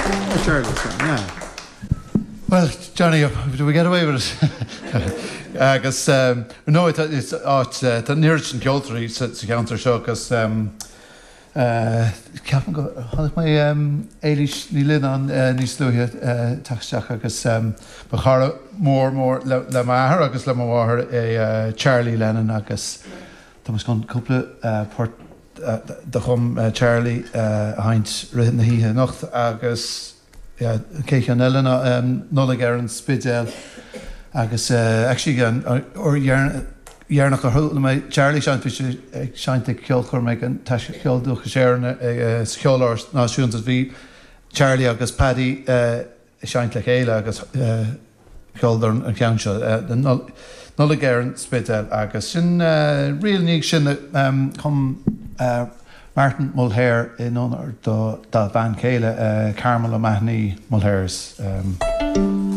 Charlie, yeah. Well, Johnny, do we get away with it? Agus no, it's nearest in Kyoto, sa counter show, because ceapan go hála mé éilis ní linn an níos luithe tasteach agus ba chara mór le maithir agus le mhathir é Charlie Lennon agus tá mas gan cúpla port de chum Charlie a haint rith na híthe nocht agus céiche an eile nola gar an spidéil agus actually gan dhearnach a thula mé Charlie seinte ceolchur méid an ceolú séarna ceoláir náisiúnta bhí Charlie agus Paddy seint le chéile agus ceoldar an ceann seo nola gar an spidéil agus sin rialníigh sin chum Martin Mulhare in honor da band céile Carmel O'Mahony Mulhares